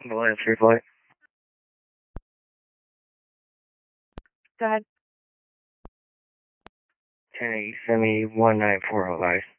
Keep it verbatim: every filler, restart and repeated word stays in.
Well, that's your flight. Go ahead. Can you send me one nine four oh five?